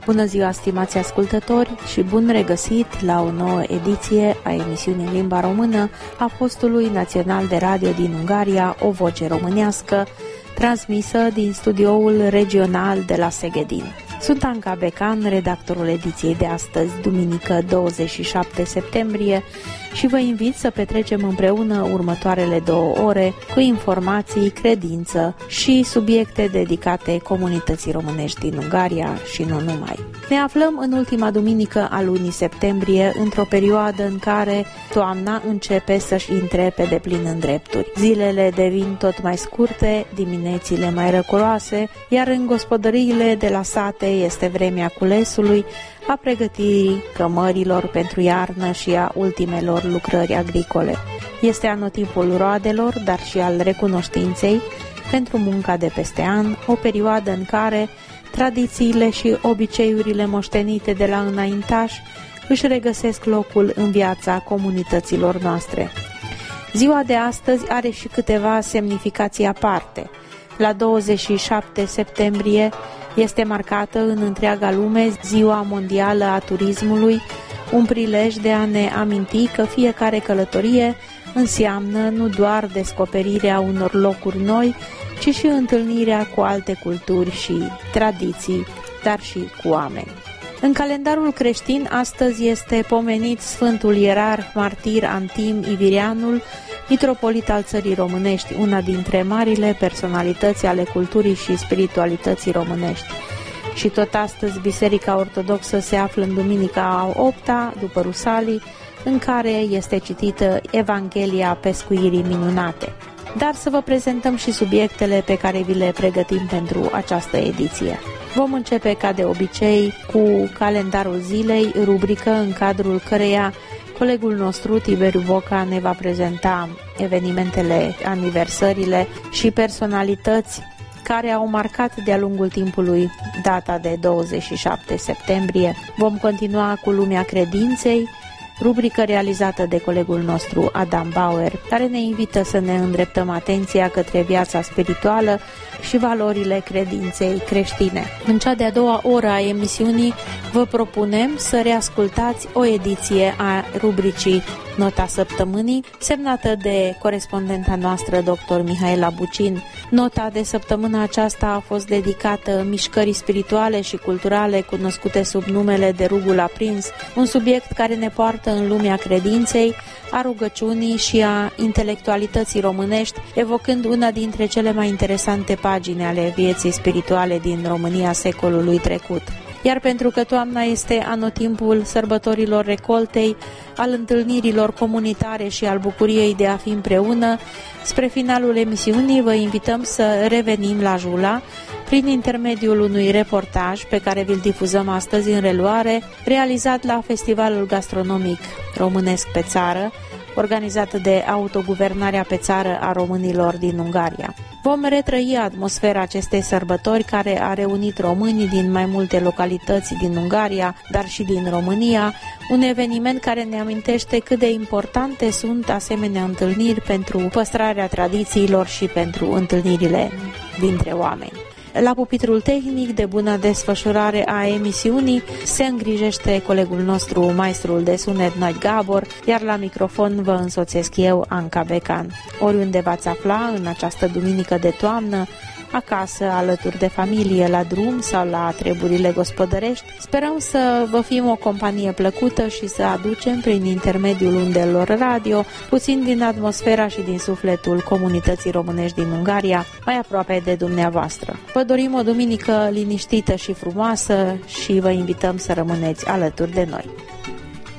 Bună ziua, stimați ascultători, și bun regăsit la o nouă ediție a emisiunii în limba română a postului național de radio din Ungaria, O Voce Românească, transmisă din studioul regional de la Szegedin. Sunt Anca Becan, redactorul ediției de astăzi, duminică 27 septembrie, și vă invit să petrecem împreună următoarele 2 ore cu informații, credință și subiecte dedicate comunității românești din Ungaria și nu numai. Ne aflăm în ultima duminică a lunii septembrie, într-o perioadă în care toamna începe să-și intre pe deplin în drepturi. Zilele devin tot mai scurte, diminețile mai răcoroase, iar în gospodăriile de la sate este vremea culesului, a pregătirii cămărilor pentru iarnă și a ultimelor lucrări agricole. Este anotimpul roadelor, dar și al recunoștinței pentru munca de peste an, o perioadă în care tradițiile și obiceiurile moștenite de la înaintași își regăsesc locul în viața comunităților noastre. Ziua de astăzi are și câteva semnificații aparte. La 27 septembrie este marcată în întreaga lume Ziua Mondială a Turismului, un prilej de a ne aminti că fiecare călătorie înseamnă nu doar descoperirea unor locuri noi, ci și întâlnirea cu alte culturi și tradiții, dar și cu oameni. În calendarul creștin, astăzi este pomenit Sfântul Ierarh Martir Antim Ivirianul, mitropolit al țării românești, una dintre marile personalități ale culturii și spiritualității românești. Și tot astăzi Biserica Ortodoxă se află în duminica a 8-a, după Rusalii, în care este citită Evanghelia Pescuirii Minunate. Dar să vă prezentăm și subiectele pe care vi le pregătim pentru această ediție. Vom începe, ca de obicei, cu calendarul zilei, rubrică în cadrul căreia colegul nostru, Tiberiu Voca, ne va prezenta evenimentele, aniversările și personalități care au marcat de-a lungul timpului data de 27 septembrie. Vom continua cu Lumea Credinței, rubrică realizată de colegul nostru Adam Bauer, care ne invită să ne îndreptăm atenția către viața spirituală și valorile credinței creștine. În cea de-a doua oră a emisiunii vă propunem să reascultați o ediție a rubricii Nota Săptămânii, semnată de corespondenta noastră, dr. Mihaela Bucin. Nota de săptămână aceasta a fost dedicată mișcării spirituale și culturale cunoscute sub numele de Rugul Aprins, un subiect care ne poartă în lumea credinței, a rugăciunii și a intelectualității românești, evocând una dintre cele mai interesante pagini ale vieții spirituale din România secolului trecut. Iar pentru că toamna este anotimpul sărbătorilor recoltei, al întâlnirilor comunitare și al bucuriei de a fi împreună, spre finalul emisiunii vă invităm să revenim la Jula prin intermediul unui reportaj pe care vi-l difuzăm astăzi în reluare, realizat la Festivalul Gastronomic Românesc pe Țară, organizată de Autoguvernarea pe Țară a Românilor din Ungaria. Vom retrăi atmosfera acestei sărbători care a reunit românii din mai multe localități din Ungaria, dar și din România, un eveniment care ne amintește cât de importante sunt asemenea întâlniri pentru păstrarea tradițiilor și pentru întâlnirile dintre oameni. La pupitrul tehnic de bună desfășurare a emisiunii se îngrijește colegul nostru, maestrul de sunet Nagy Gabor, iar la microfon vă însoțesc eu, Anca Becan. Oriunde v-ați afla în această duminică de toamnă, acasă, alături de familie, la drum sau la treburile gospodărești, sperăm să vă fim o companie plăcută și să aducem prin intermediul undelor radio puțin din atmosfera și din sufletul comunității românești din Ungaria, mai aproape de dumneavoastră. Vă dorim o duminică liniștită și frumoasă și vă invităm să rămâneți alături de noi.